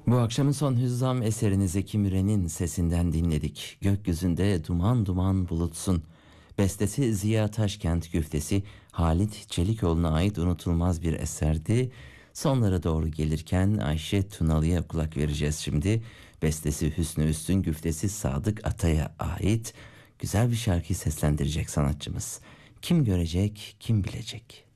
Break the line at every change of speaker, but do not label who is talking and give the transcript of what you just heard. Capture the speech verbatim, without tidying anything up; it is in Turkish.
Bu akşamın son hüzzam eserini Zeki Müren'in sesinden dinledik. Gökyüzünde duman duman bulutsun. Bestesi Ziya Taşkent, güftesi Halit Çelikoğlu'na ait unutulmaz bir eserdi. Sonlara doğru gelirken Ayşe Tunalı'ya kulak vereceğiz şimdi. Bestesi Hüsnü Üstün, güftesi Sadık Atay'a ait güzel bir şarkıyı seslendirecek sanatçımız. Kim görecek, kim bilecek?